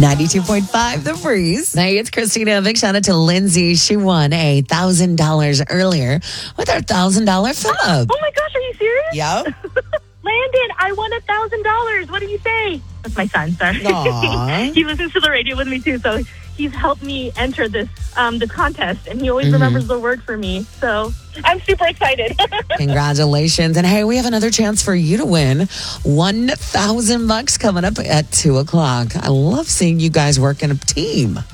92.5 The Breeze. Hey, it's Christina. Big shout out to Lindsay. She won $1,000 earlier with our $1,000 fill up. Oh my gosh, are you serious? Yep. Landon, I won $1,000. What do you say? That's my son, sorry. Aw. He listens to the radio with me too, so he's helped me enter this contest, and he always remembers the word for me. So I'm super excited. Congratulations. And hey, we have another chance for you to win $1,000 coming up at 2 o'clock. I love seeing you guys work in a team.